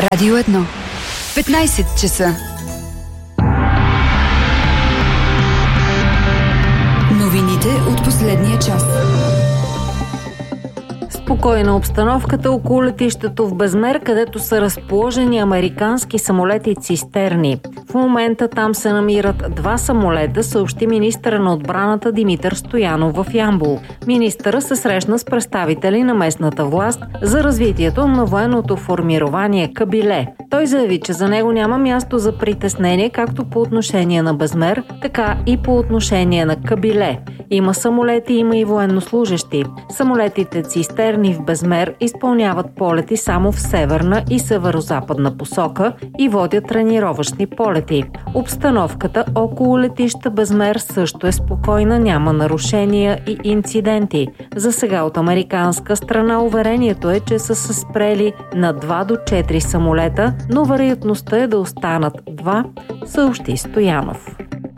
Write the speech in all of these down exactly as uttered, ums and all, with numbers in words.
Радио едно. петнайсет часа. Новините от последния час. Спокойна обстановката около летището в Безмер, където са разположени американски самолети цистерни. В момента там се намират два самолета, съобщи министъра на отбраната Димитър Стоянов в Ямбол. Министъра се срещна с представители на местната власт за развитието на военното формирование Кабиле. Той заяви, че за него няма място за притеснение както по отношение на Безмер, така и по отношение на Кабиле. Има самолети, има и военнослужещи. Самолетите цистерни в Безмер изпълняват полети само в северна и северозападна посока и водят тренировъчни полети. Обстановката около летища Безмер също е спокойна, няма нарушения и инциденти. За сега от американска страна уверението е, че са се спрели на два до четири самолета, но вероятността е да останат два, съобщи Стоянов.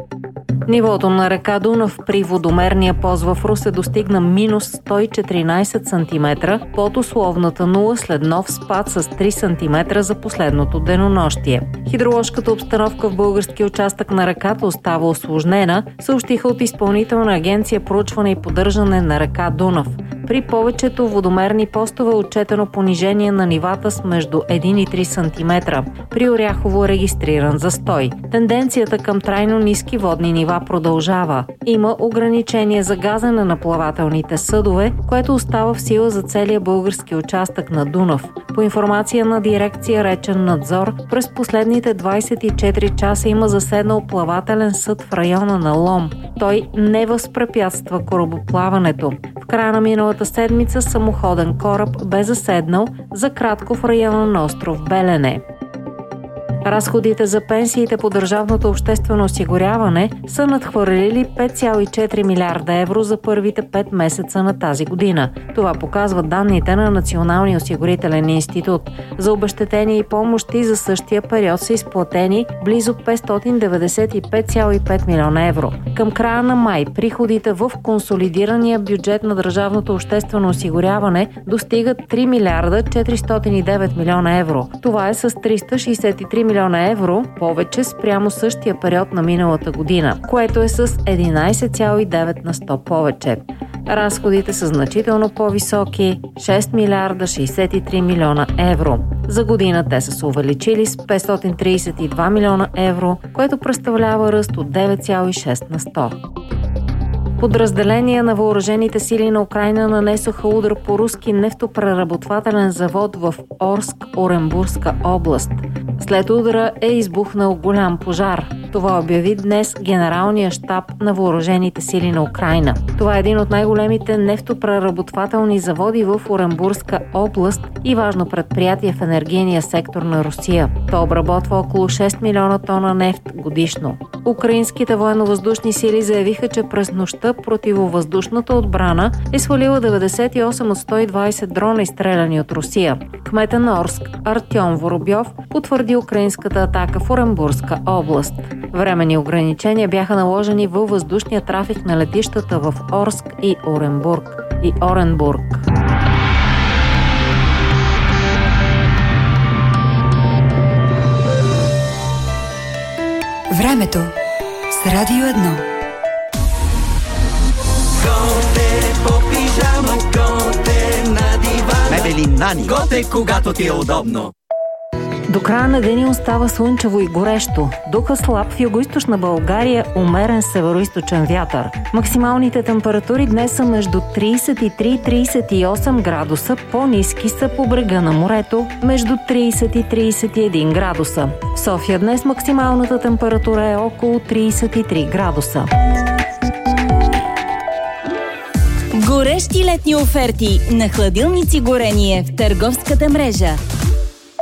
Нивото на река Дунав при водомерния пост в Русе достигна минус сто и четиринайсет сантиметра под условната нула след нов спад с три сантиметра за последното денонощие. Хидроложката обстановка в българския участък на реката остава усложнена, съобщиха от Изпълнителна агенция проучване и поддържане на река Дунав. При повечето водомерни постове е отчетено понижение на нивата с между един и три сантиметра. При Оряхово е регистриран застой. Тенденцията към трайно ниски водни нива продължава. Има ограничение за газене на плавателните съдове, което остава в сила за целия български участък на Дунав. По информация на дирекция Речен надзор, през последните двайсет и четири часа има заседнал плавателен съд в района на Лом. Той не възпрепятства корабоплаването. В края на миналата седмица самоходен кораб бе заседнал за кратко в района на остров Белене. Разходите за пенсиите по държавното обществено осигуряване са надхвърлили пет цяло и четири милиарда евро за първите пет месеца на тази година. Това показват данните на Националния осигурителен институт. За обезщетения и помощи за същия период са изплатени близо петстотин деветдесет и пет цяло и пет милиона евро. Към края на май приходите в консолидирания бюджет на държавното обществено осигуряване достигат три милиарда четиристотин и девет милиона евро. Това е с триста шейсет и три милиона евро повече спрямо същия период на миналата година, което е с единайсет цяло и девет на сто повече. Разходите са значително по-високи – шест милиарда шейсет и три милиона евро. За година те са се увеличили с петстотин трийсет и два милиона евро, което представлява ръст от девет цяло и шест на сто. Подразделения на въоръжените сили на Украйна нанесоха удар по руски нефтопреработвателен завод в Орск, Оренбургска област. След удара е избухнал голям пожар. Това обяви днес Генералния щаб на въоръжените сили на Украйна. Това е един от най-големите нефтопреработвателни заводи в Оренбургска област и важно предприятие в енергийния сектор на Русия. То обработва около шест милиона тона нефт годишно. Украинските военновъздушни сили заявиха, че през нощта противовъздушната отбрана е свалила деветдесет и осем от сто и двайсет дрона, изстреляни от Русия. Кмета на Орск Артем Воробьов потвърди украинската атака в Оренбургска област. Временни ограничения бяха наложени във въздушния трафик на летищата в Орск и Оренбург и Оренбург. Времето с Радио едно. Готе по пижама, готе на дивана. Мебели Нани. Готе, когато ти е удобно. До края на деня остава слънчево и горещо. Духа слаб в югоизточна България, умерен североизточен вятър. Максималните температури днес са между трийсет и три и трийсет и осем градуса, по-ниски са по брега на морето, между трийсет и трийсет и един градуса. В София днес максималната температура е около трийсет и три градуса. Горещи летни оферти на хладилници горение в търговската мрежа.